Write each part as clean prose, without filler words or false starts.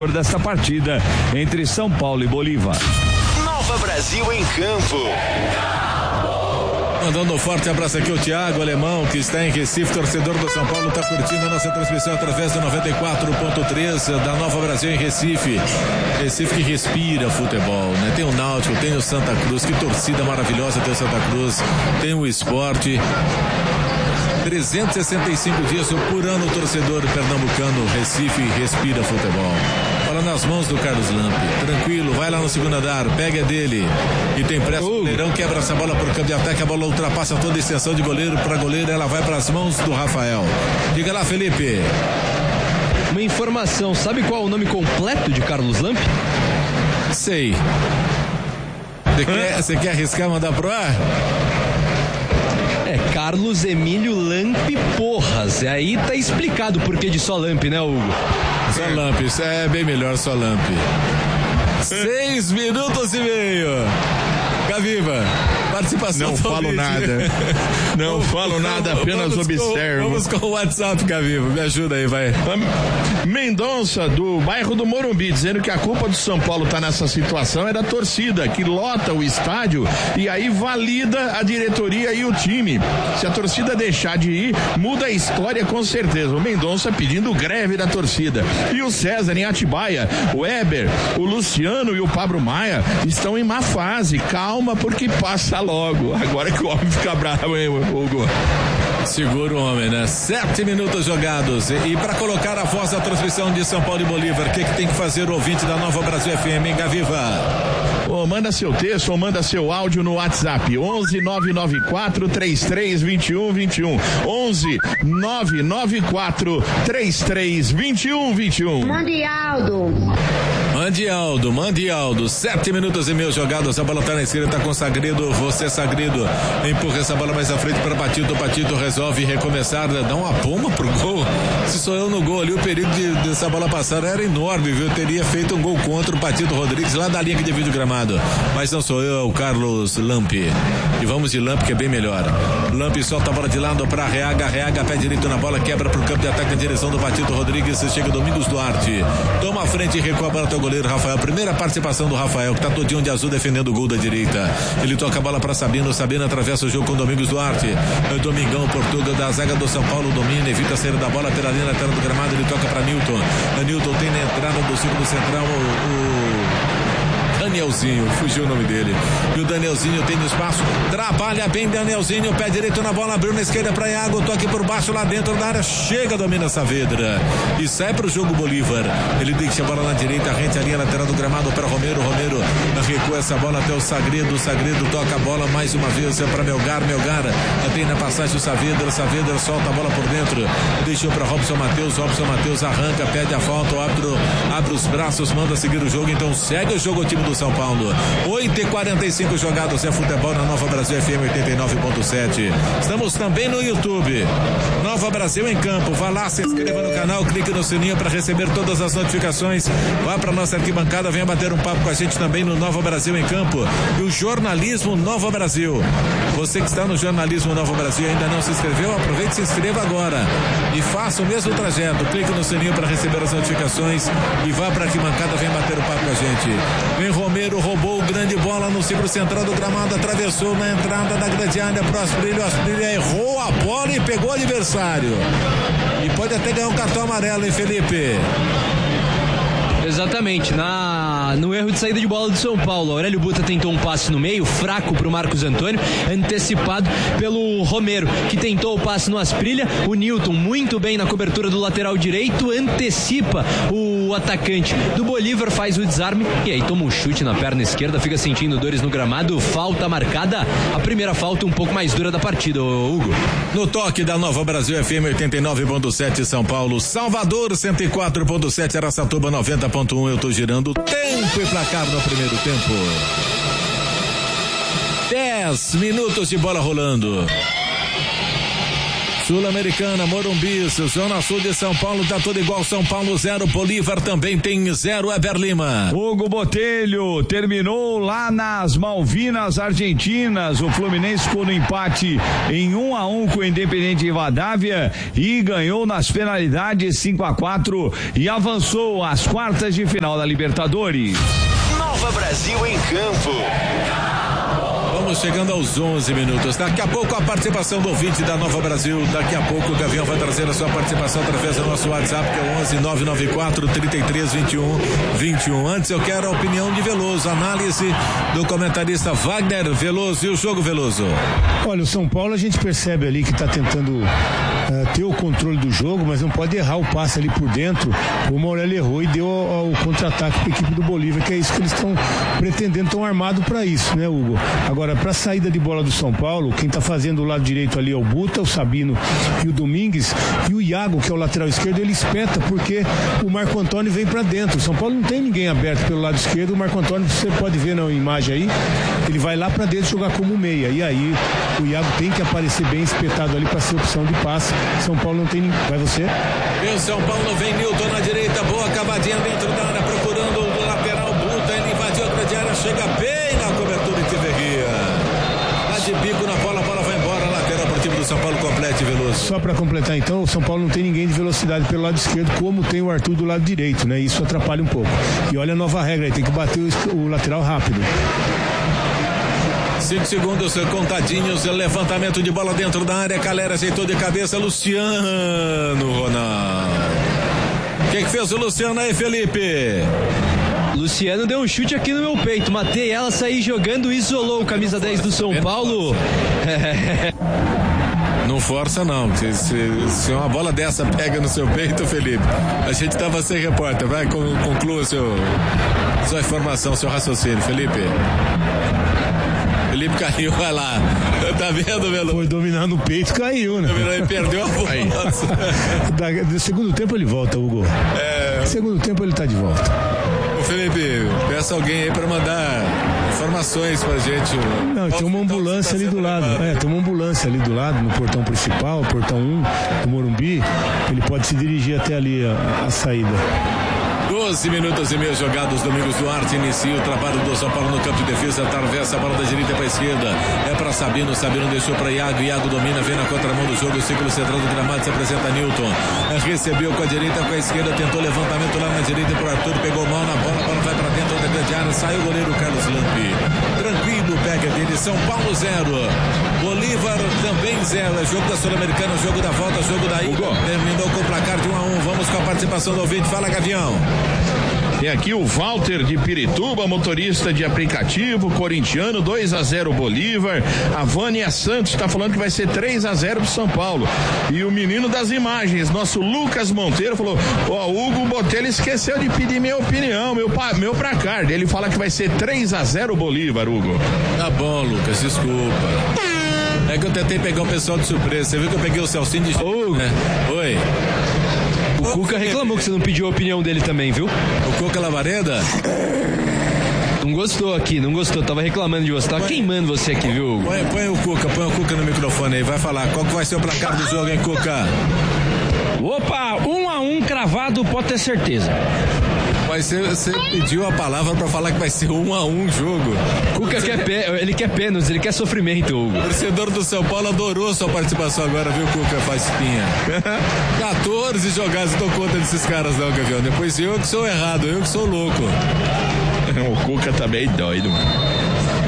desta partida entre São Paulo e Bolívar. Nova Brasil em campo. Mandando um forte abraço aqui o Thiago Alemão, que está em Recife, torcedor do São Paulo, está curtindo a nossa transmissão através do 94.3 da Nova Brasil em Recife. Recife que respira futebol, né? Tem o Náutico, tem o Santa Cruz, que torcida maravilhosa tem o Santa Cruz, tem o esporte. 365 dias por ano o torcedor pernambucano Recife respira futebol. Bola nas mãos do Carlos Lampe, tranquilo, vai lá no segundo andar, pega dele e tem pressa, o goleirão quebra essa bola por campo de ataque, a bola ultrapassa toda a extensão de goleiro para goleiro, ela vai para as mãos do Rafael. Diga lá, Felipe. Uma informação, sabe qual é o nome completo de Carlos Lampe? Sei. Você quer arriscar mandar pro ar? É Carlos Emílio Lampe Porras. E aí tá explicado o porquê de só Lampe, né, Hugo? Só Lampe, isso é bem melhor, só Lampe. 6 minutos e meio. Gaviva, participação. Não falo nada. Não falo nada, apenas observo. Vamos com o WhatsApp, Gaviva. Me ajuda aí, vai. Mendonça, do bairro do Morumbi, dizendo que a culpa do São Paulo tá nessa situação é da torcida, que lota o estádio e aí valida a diretoria e o time. Se a torcida deixar de ir, muda a história com certeza. O Mendonça pedindo greve da torcida. E o César em Atibaia, o Weber, o Luciano e o Pablo Maia estão em má fase. Calma, porque passa logo. Agora que o homem fica bravo, hein, Hugo? Segura o homem, né? 7 minutos jogados. E para colocar a voz da transmissão de São Paulo e Bolívar, o que tem que fazer o ouvinte da Nova Brasil FM, hein, Gaviva? Manda seu texto ou manda seu áudio no WhatsApp 11 994 33 21 21 11 994 33 21 21. Mande Aldo. 7 minutos e meio jogados. A bola tá na esquerda, tá com Sagredo. Você, Sagredo, empurra essa bola mais à frente para Patito. Patito resolve recomeçar, dá uma pomba pro gol. Se sou eu no gol ali, o perigo dessa bola passar era enorme, viu? Teria feito um gol contra o Patito Rodrigues lá da linha que divide o gramado. Mas não sou eu, é o Carlos Lampe. E vamos de Lampe, que é bem melhor. Lampe solta a bola de lado para Reaga, pé direito na bola, quebra pro campo de ataque na direção do Patito Rodrigues. Chega Domingos Duarte. Toma a frente e recua a bola até o goleiro Rafael. Primeira participação do Rafael, que tá todinho de azul defendendo o gol da direita. Ele toca a bola para Sabino atravessa o jogo com Domingos Duarte. Domingão, Portuga da zaga do São Paulo, domina, evita a saída da bola pela linha lateral do gramado, ele toca para Newton. Newton tem na entrada do círculo central o Danielzinho, fugiu o nome dele. E o Danielzinho tem no espaço, trabalha bem Danielzinho, pé direito na bola, abriu na esquerda para Iago, toque por baixo lá dentro da área, chega, domina Saavedra e sai pro jogo Bolívar. Ele deixa a bola na direita, rente a linha lateral do gramado para Romero recua essa bola até o Sagredo toca a bola mais uma vez para Melgar tem na passagem o Saavedra solta a bola por dentro, deixou para Robson Matheus arranca, pede a falta, o árbitro abre os braços, manda seguir o jogo, então segue o jogo o time do São Paulo. 8h45 jogados, é futebol na Nova Brasil FM 89.7. Estamos também no YouTube. Nova Brasil em campo. Vá lá, se inscreva no canal, clique no sininho para receber todas as notificações. Vá para nossa arquibancada, venha bater um papo com a gente também no Nova Brasil em campo. E o jornalismo Nova Brasil. Você que está no jornalismo Nova Brasil e ainda não se inscreveu, aproveite e se inscreva agora. E faça o mesmo trajeto. Clique no sininho para receber as notificações e vá para a arquibancada, venha bater um papo com a gente. Vem Romero, roubou grande bola no círculo central do gramado, atravessou na entrada da grande área pro Asprilla errou a bola e pegou o adversário. E pode até ganhar um cartão amarelo, hein, Felipe? Exatamente, no erro de saída de bola do São Paulo, Aurélio Buta tentou um passe no meio, fraco pro Marcos Antônio, antecipado pelo Romero, que tentou o passe no Asprilla. O Newton, muito bem na cobertura do lateral direito, antecipa o atacante do Bolívar, faz o desarme e aí toma um chute na perna esquerda, fica sentindo dores no gramado, falta marcada, a primeira falta um pouco mais dura da partida, Hugo. No toque da Nova Brasil FM 89.7 São Paulo, Salvador 104.7, Araçatuba 90.1, eu tô girando tempo e placar no primeiro tempo. 10 minutos de bola rolando. Sul-Americana, Morumbi, Zona Sul de São Paulo, tá tudo igual. São Paulo 0, Bolívar também tem 0, Eber Lima. Hugo Botelho terminou lá nas Malvinas Argentinas. O Fluminense ficou no empate em 1-1 com o Independiente Rivadavia e ganhou nas penalidades 5-4 e avançou às quartas de final da Libertadores. Nova Brasil em campo. Vamos chegando aos 11 minutos. Daqui a pouco a participação do ouvinte da Nova Brasil. Daqui a pouco o Gavião vai trazer a sua participação através do nosso WhatsApp, que é 11 994 33 21 21. Antes eu quero a opinião de Veloso, análise do comentarista Wagner Veloso. E o jogo, Veloso? Olha, o São Paulo a gente percebe ali que está tentando ter o controle do jogo, mas não pode errar o passe ali por dentro, como o Aurélio errou e deu o contra-ataque para a equipe do Bolívar, que é isso que eles estão pretendendo, estão armados para isso, né, Hugo? Agora, para a saída de bola do São Paulo, quem está fazendo o lado direito ali é o Buta, o Sabino e o Domingues, e o Iago, que é o lateral esquerdo, ele espeta porque o Marco Antônio vem para dentro. O São Paulo não tem ninguém aberto pelo lado esquerdo. O Marco Antônio, você pode ver na imagem aí, ele vai lá para dentro jogar como meia, e aí o Iago tem que aparecer bem espetado ali para ser opção de passe. São Paulo não tem ninguém. Vai você? E o São Paulo vem Nilton na direita, boa cavadinha dentro da área, procurando o lateral Buta, ele invadiu a grande área, chega bem na cobertura de Tiverria. Lá de bico na bola, a bola vai embora, lateral pro time do São Paulo, complete, Veloso. Só para completar então, o São Paulo não tem ninguém de velocidade pelo lado esquerdo, como tem o Arthur do lado direito, né? Isso atrapalha um pouco. E olha a nova regra aí, tem que bater o lateral rápido. 5 segundos contadinhos, levantamento de bola dentro da área, Calera ajeitou de cabeça, Luciano Ronaldo. O que fez o Luciano aí, Felipe? Luciano deu um chute aqui no meu peito, matei ela, saí jogando, isolou o camisa 10 do São Paulo. Não força não, se uma bola dessa pega no seu peito, Felipe, a gente tava sem repórter, vai, conclua sua informação, seu raciocínio, Felipe caiu, vai lá. Tá vendo, Veloso? Foi dominar no peito, caiu, né? Ele perdeu a força. No segundo tempo ele volta, Hugo. No segundo tempo ele tá de volta. Ô Felipe, peça alguém aí pra mandar informações pra gente. Não, tem uma ambulância ali do lado. Tem uma ambulância ali do lado, no portão principal, portão 1 do Morumbi. Ele pode se dirigir até ali a saída. 12 minutos e meio jogados. Domingos Duarte inicia o trabalho do São Paulo no campo de defesa, atravessa a bola da direita para a esquerda, é para Sabino deixou para Iago domina, vem na contramão do jogo, o círculo central do gramado, se apresenta Nilton, recebeu com a direita, com a esquerda, tentou levantamento lá na direita pro Arthur, pegou mal na bola, a bola vai para dentro da grande área, saiu o goleiro Carlos Lampi, tranquilo, pega dele, São Paulo 0, Bolívar também 0, é jogo da Sul-Americana, jogo da volta, jogo da ida, terminou com o placar de 1-1, vamos com a participação do ouvinte, fala Gavião. Tem aqui o Walter de Pirituba, motorista de aplicativo, corintiano, 2-0 Bolívar. A Vânia Santos está falando que vai ser 3-0 pro São Paulo. E o menino das imagens, nosso Lucas Monteiro, falou: Hugo Botelho esqueceu de pedir minha opinião, meu placar. Ele fala que vai ser 3-0 Bolívar, Hugo. Tá bom, Lucas, desculpa. É que eu tentei pegar o pessoal de surpresa. Você viu que eu peguei o Celcinho de... Oi. O Cuca reclamou que você não pediu a opinião dele também, viu? O Cuca Lavareda? Não gostou, tava reclamando de você, tava queimando você aqui, viu? Põe o Cuca no microfone aí, vai falar. Qual que vai ser o placar do jogo, hein, Cuca? Opa, 1-1 cravado, pode ter certeza. Mas você pediu a palavra pra falar que vai ser 1-1 o jogo. Cuca ele quer pênaltis, ele quer sofrimento, Hugo. O torcedor do São Paulo adorou a sua participação agora, viu, Cuca? Faz espinha. 14 jogadas, não dou conta desses caras não, Gavião. Depois eu que sou errado, eu que sou louco. O Cuca tá bem doido, mano.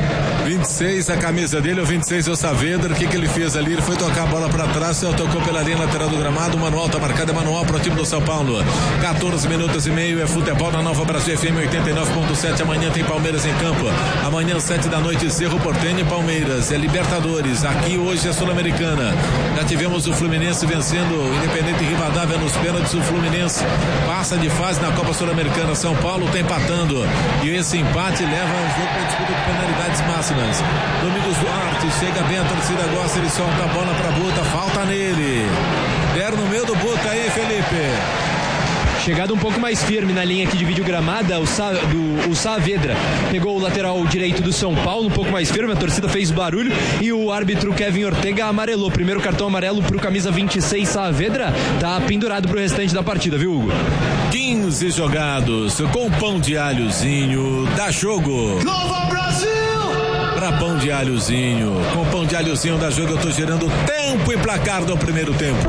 26 a camisa dele, o 26 é o Saavedra. O que ele fez ali? Ele foi tocar a bola pra trás, tocou pela linha lateral do gramado. O manual tá marcado, é manual pro time do São Paulo. 14 minutos e meio, é futebol na Nova Brasil FM 89.7. Amanhã tem Palmeiras em campo. Amanhã, 7 da noite, Cerro Porteño e Palmeiras. É Libertadores. Aqui hoje é Sul-Americana. Já tivemos o Fluminense vencendo o Independente Rivadavia nos pênaltis. O Fluminense passa de fase na Copa Sul-Americana. São Paulo tá empatando. E esse empate leva o jogo para disputa de penalidades máximas. Domingos Duarte chega bem, a torcida gosta, ele solta a bola pra Buta, falta nele. Deram no meio do Buta aí, Felipe. Chegada um pouco mais firme na linha que divide o gramado, o Saavedra pegou o lateral direito do São Paulo, um pouco mais firme, a torcida fez barulho e o árbitro Kevin Ortega amarelou. Primeiro cartão amarelo pro camisa 26, Saavedra, tá pendurado pro restante da partida, viu, Hugo? 15 jogados, com pão de alhozinho, dá jogo. Nova Brasil! Pra pão de alhozinho, com pão de alhozinho dá jogo, eu tô gerando tempo e placar no primeiro tempo.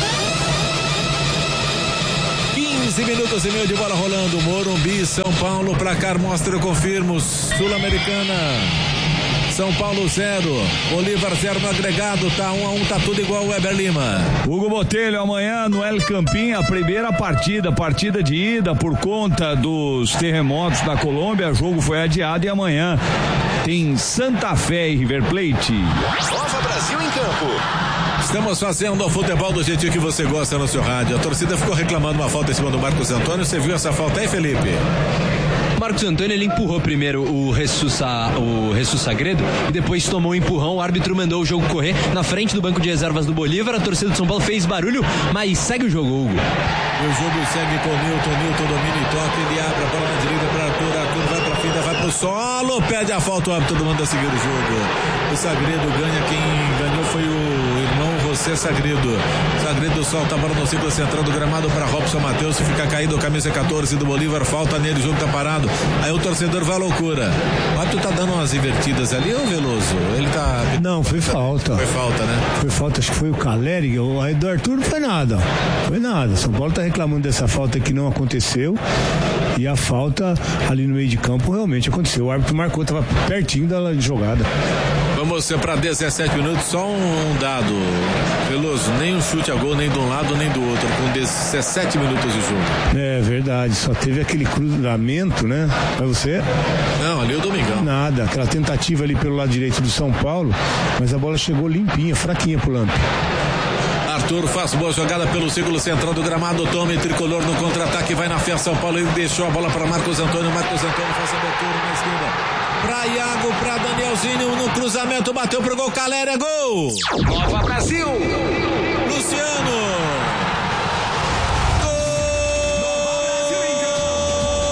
15 minutos e meio de bola rolando, Morumbi, São Paulo, placar mostra, eu confirmo, Sul-Americana, São Paulo 0, Bolívar 0 no agregado, tá 1-1, tá tudo igual o Weber Lima. Hugo Botelho, amanhã no El Campín, a primeira partida de ida por conta dos terremotos da Colômbia, o jogo foi adiado e amanhã tem Santa Fé e River Plate. Nova Brasil em campo. Estamos fazendo o futebol do jeitinho que você gosta no seu rádio. A torcida ficou reclamando uma falta em cima do Marcos Antônio. Você viu essa falta aí, Felipe? Marcos Antônio, ele empurrou primeiro o Jesus Sagredo e depois tomou um empurrão. O árbitro mandou o jogo correr na frente do banco de reservas do Bolívar. A torcida do São Paulo fez barulho, mas segue o jogo, Hugo. O jogo segue com Newton domina e toca, ele abre a bola na direita para Arthur vai pra fita, vai pro solo, pede a falta, o árbitro manda seguir o jogo. O Sagredo ganha, quem ganhou foi o irmão José Sagredo. Sagredo solta a bola no círculo central do gramado para Robson Matheus, fica caído, camisa 14 do Bolívar, falta nele, o jogo tá parado. Aí o torcedor vai à loucura. O árbitro tá dando umas invertidas ali, ô Veloso? Ele tá... Não, foi falta. Foi falta, né? Foi falta, acho que foi o Caleri, aí do Arthur não foi nada. Foi nada. São Paulo tá reclamando dessa falta que não aconteceu. E a falta ali no meio de campo realmente aconteceu. O árbitro marcou, tava pertinho da jogada. Vamos para 17 minutos, só um dado, Veloso, nem um chute a gol, nem de um lado, nem do outro, com 17 minutos de jogo. É verdade, só teve aquele cruzamento, né? Pra você? Não, ali é o Domingão. Nada, aquela tentativa ali pelo lado direito do São Paulo, mas a bola chegou limpinha, fraquinha pro Lamp. Arthur faz boa jogada pelo círculo central do gramado, tome tricolor no contra-ataque, vai na fé São Paulo, ele deixou a bola para Marcos Antônio faz a abertura na esquerda. Pra Iago, pra Danielzinho, no cruzamento, bateu pro gol, Caleri, é gol! Nova Brasil!